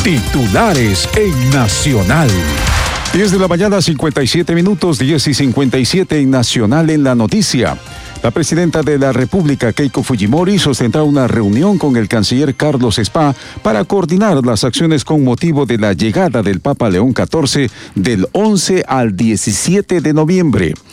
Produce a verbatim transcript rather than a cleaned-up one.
Titulares en Nacional. diez de la mañana, cincuenta y siete minutos, diez y cincuenta y siete en Nacional en la noticia. La presidenta de la República, Keiko Fujimori, sostendrá una reunión con el canciller Carlos Spa para coordinar las acciones con motivo de la llegada del Papa León catorce del once al diecisiete de noviembre.